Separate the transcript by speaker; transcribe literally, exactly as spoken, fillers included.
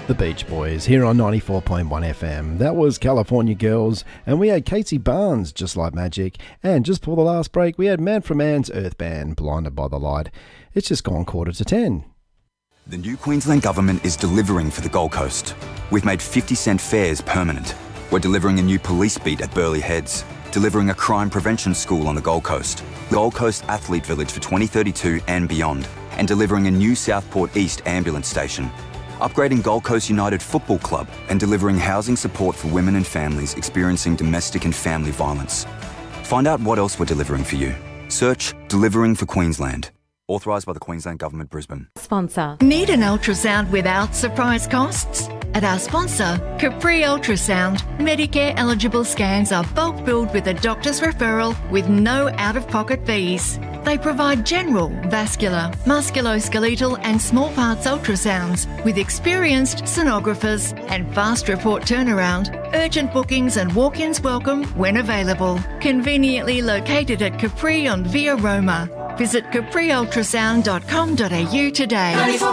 Speaker 1: The Beach Boys here on ninety-four point one F M. That was California Girls, and we had Casey Barnes, Just Like Magic, and just before the last break we had Man from Man's Earth Band, Blinded by the Light. It's just gone quarter to ten.
Speaker 2: The new Queensland Government is delivering for the Gold Coast. We've made fifty cent fares permanent. We're delivering a new police beat at Burleigh Heads, delivering a crime prevention school on the Gold Coast, the Gold Coast Athlete Village for twenty thirty-two and beyond, and delivering a new Southport East ambulance station, upgrading Gold Coast United Football Club and delivering housing support for women and families experiencing domestic and family violence. Find out what else we're delivering for you. Search Delivering for Queensland. Authorised by the Queensland Government, Brisbane.
Speaker 3: Sponsor.
Speaker 4: Need an ultrasound without surprise costs? At our sponsor, Capri Ultrasound, Medicare eligible scans are bulk billed with a doctor's referral with no out-of-pocket fees. They provide general, vascular, musculoskeletal and small parts ultrasounds with experienced sonographers and fast report turnaround, urgent bookings and walk-ins welcome when available. Conveniently located at Capri on Via Roma. Visit capri ultrasound dot com dot a u today.